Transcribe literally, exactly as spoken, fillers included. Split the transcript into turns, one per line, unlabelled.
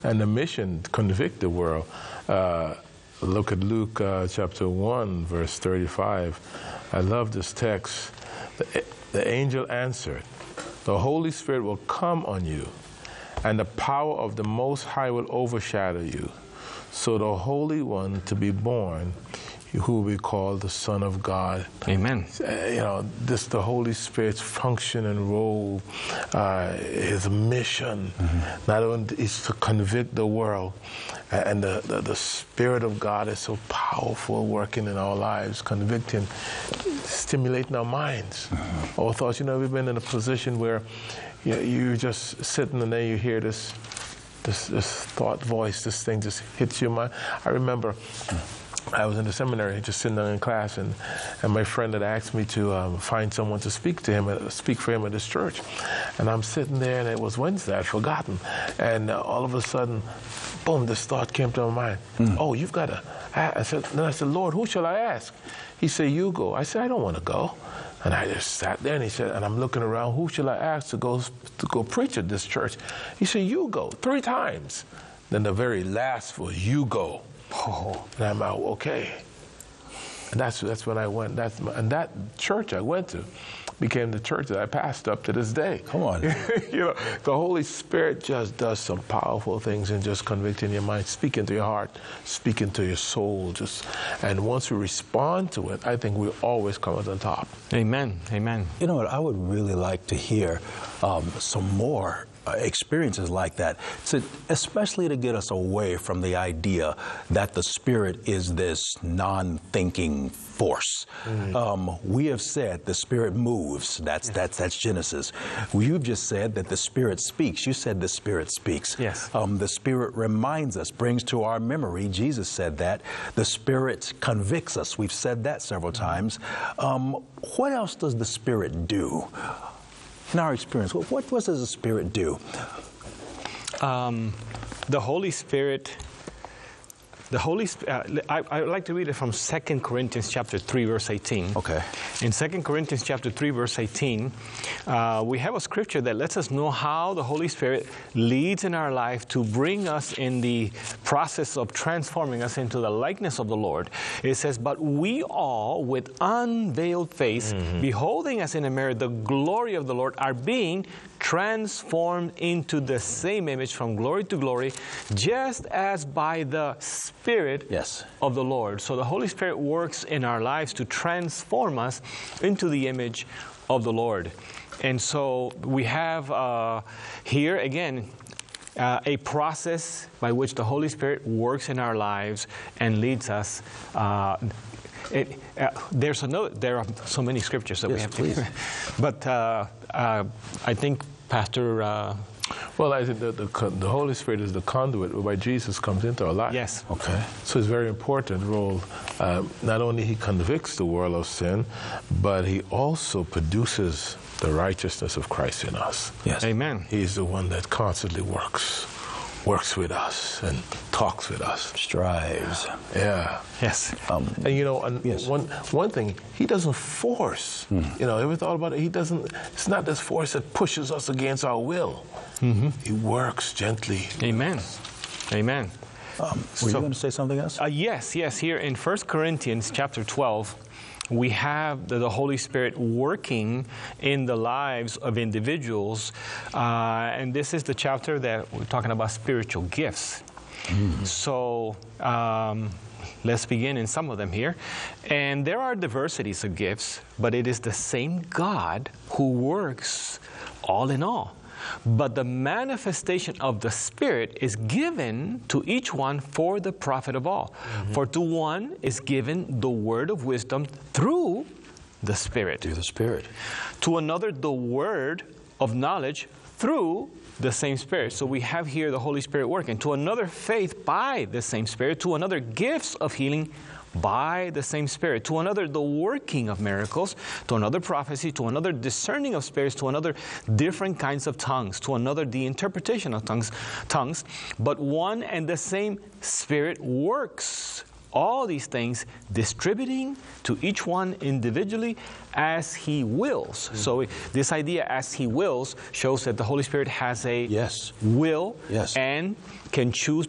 And the mission, convict the world. Uh, look at Luke uh, chapter one, verse thirty-five. I love this text. The, the angel answered, the Holy Spirit will come on you, and the power of the Most High will overshadow you. So the Holy One to be born, who will be called the Son of God.
Amen.
Uh, you know, this the Holy Spirit's function and role, uh, his mission, mm-hmm. not only is to convict the world, and the, the, the Spirit of God is so powerful working in our lives, convicting, stimulating our minds. Mm-hmm. Our thoughts, you know, we've been in a position where you, you're just sitting and then you hear this, this, this thought voice, this thing just hits your mind. I remember I was in the seminary, just sitting there in class, and, and my friend had asked me to um, find someone to speak to him, uh, speak for him at this church. And I'm sitting there, and it was Wednesday, I'd forgotten. And uh, all of a sudden, boom, this thought came to my mind. Mm. Oh, you've got to, I said, then I said, Lord, who shall I ask? He said, you go. I said, I don't want to go. And I just sat there, and he said, and I'm looking around, who shall I ask to go to go preach at this church? He said, you go, three times. Then the very last was, you go. Oh, and I'm out, okay. And that's that's when I went. That's my, and that church I went to became the church that I passed up to this day.
Come on.
You know, the Holy Spirit just does some powerful things in just convicting your mind, speaking to your heart, speaking to your soul. Just and once we respond to it, I think we always come at the top.
Amen. Amen.
You know what? I would really like to hear um, some more Uh, experiences like that, so especially to get us away from the idea that the Spirit is this non-thinking force. Mm. Um, we have said the Spirit moves. That's yes. that's that's Genesis. You've just said that the Spirit speaks. You said the Spirit speaks.
Yes.
Um, the Spirit reminds us, brings to our memory. Jesus said that. The Spirit convicts us. We've said that several times. Um, what else does the Spirit do? In our experience, what, what does the Spirit do?
Um, the Holy Spirit, the Holy uh, I, I would like to read it from Second Corinthians chapter three, verse eighteen.
Okay.
In Second Corinthians chapter three, verse eighteen, uh, we have a scripture that lets us know how the Holy Spirit leads in our life to bring us in the process of transforming us into the likeness of the Lord. It says, but we all with unveiled face, mm-hmm. beholding as in a mirror the glory of the Lord, are being transformed into the same image from glory to glory, just as by the Spirit
yes.
of the Lord. So the Holy Spirit works in our lives to transform us into the image of the Lord. And so we have uh, here again uh, a process by which the Holy Spirit works in our lives and leads us. Uh, It, uh, there's another. There are so many scriptures that
yes,
we have
please.
to. But uh, uh, I think Pastor. Uh,
well, I think the, the the Holy Spirit is the conduit whereby Jesus comes into our life.
Yes.
Okay.
So it's a very important role. Uh, not only he convicts the world of sin, but he also produces the righteousness of Christ in us.
Yes.
Amen.
He's the one that constantly works. works with us and talks with us.
Strives.
Yeah.
Yes.
Um, and you know, and
yes.
one one thing, he doesn't force. Mm. You know, ever thought about it? He doesn't, it's not this force that pushes us against our will. Mm-hmm. He works gently.
Amen. Amen.
Um, were
so,
you going to say something else?
Uh, yes, yes. Here in First Corinthians chapter twelve, we have the, the Holy Spirit working in the lives of individuals. Uh, and this is the chapter that we're talking about spiritual gifts. Mm. So um, let's begin in some of them here. And there are diversities of gifts, but it is the same God who works all in all. But the manifestation of the Spirit is given to each one for the profit of all. Mm-hmm. For to one is given the word of wisdom through the Spirit.
Through the Spirit.
To another, the word of knowledge through the same Spirit. So we have here the Holy Spirit working. To another, faith by the same Spirit. To another, gifts of healing by the same Spirit. To another, the working of miracles. To another, prophecy. To another, discerning of spirits. To another, different kinds of tongues. To another, the interpretation of tongues. tongues. But one and the same Spirit works all these things, distributing to each one individually as He wills. Mm-hmm. So this idea, as He wills, shows that the Holy Spirit has a
yes.
will
yes.
and can choose